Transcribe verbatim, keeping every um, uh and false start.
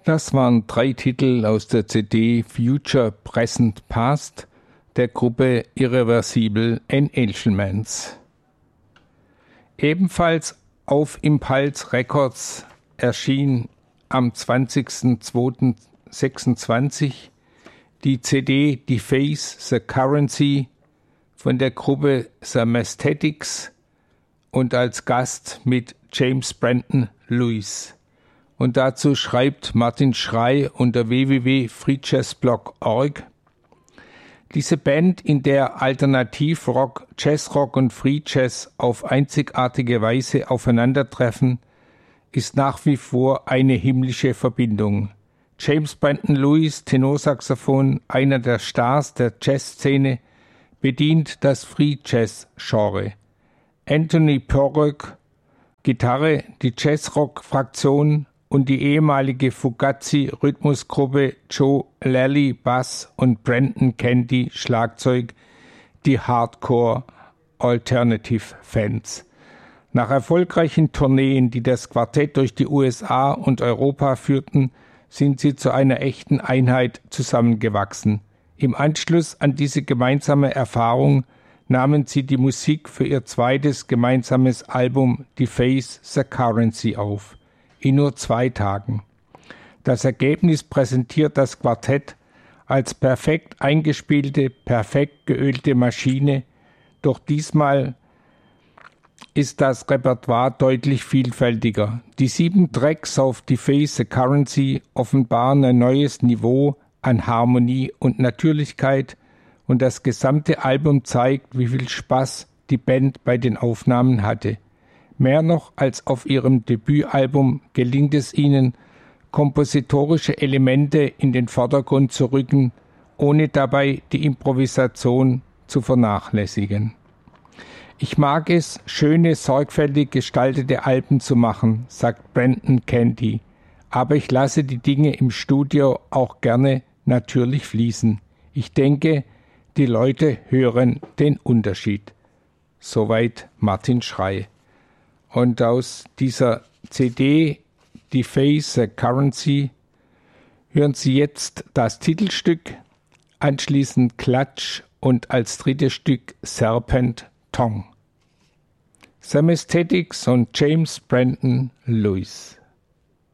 Das waren drei Titel aus der C D Future, Present, Past der Gruppe Irreversible Enhancements. Ebenfalls auf Impulse Records erschien am zwanzigsten zweiten sechsundzwanzig die C D Deface the Currency von der Gruppe The Mesthetics und als Gast mit James Brandon Lewis. Und dazu schreibt Martin Schrey unter w w w punkt freejazzblog punkt org: Diese Band, in der Alternativrock, Jazzrock und Free Jazz auf einzigartige Weise aufeinandertreffen, ist nach wie vor eine himmlische Verbindung. James Brandon Lewis, Tenorsaxophon, einer der Stars der Jazzszene, bedient das Free Jazz-Genre. Anthony Porrick, Gitarre, die Jazzrock-Fraktion und die ehemalige Fugazi-Rhythmusgruppe Joe Lally Bass und Brandon Candy Schlagzeug, die Hardcore-Alternative-Fans. Nach erfolgreichen Tourneen, die das Quartett durch die U S A und Europa führten, sind sie zu einer echten Einheit zusammengewachsen. Im Anschluss an diese gemeinsame Erfahrung nahmen sie die Musik für ihr zweites gemeinsames Album Deface the Currency auf. In nur zwei Tagen. Das Ergebnis präsentiert das Quartett als perfekt eingespielte, perfekt geölte Maschine, doch diesmal ist das Repertoire deutlich vielfältiger. Die sieben Tracks auf Deface the Currency offenbaren ein neues Niveau an Harmonie und Natürlichkeit und das gesamte Album zeigt, wie viel Spaß die Band bei den Aufnahmen hatte. Mehr noch als auf ihrem Debütalbum gelingt es ihnen, kompositorische Elemente in den Vordergrund zu rücken, ohne dabei die Improvisation zu vernachlässigen. Ich mag es, schöne, sorgfältig gestaltete Alben zu machen, sagt Brandon Candy, aber ich lasse die Dinge im Studio auch gerne natürlich fließen. Ich denke, die Leute hören den Unterschied. Soweit Martin Schrey. Und aus dieser C D Deface the Currency hören Sie jetzt das Titelstück, anschließend Klatsch und als drittes Stück Serpent Tongue. The Mesthetics und James Brandon Lewis.